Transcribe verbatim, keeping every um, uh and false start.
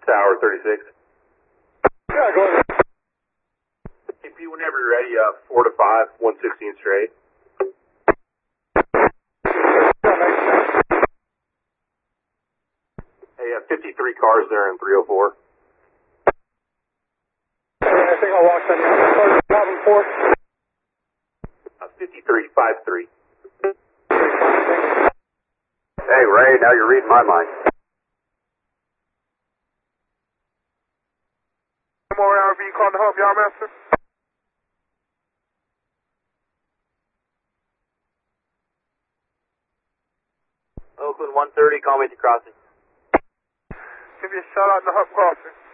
Tower thirty-six. Yeah, go ahead. K P, whenever you're ready, uh, four to five, one sixteen straight. Hey, uh, fifty-three cars there in three oh four. Hey, I think I'll watch that now. five and four. Uh, fifty-three, five three. Hey, Ray, now you're reading my mind. More R V calling to help, y'all, master. Oakland one thirty, call me at the crossing. Give me a shout out in the hub crossing.